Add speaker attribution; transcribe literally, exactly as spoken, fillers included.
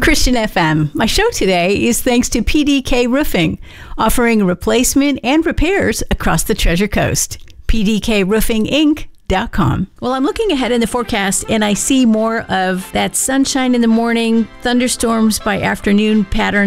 Speaker 1: Christian F M. My show today is thanks to P D K Roofing, offering replacement and repairs across the Treasure Coast. P D K Roofing Inc dot com. Well, I'm looking ahead in the forecast and I see more of that sunshine in the morning, thunderstorms by afternoon pattern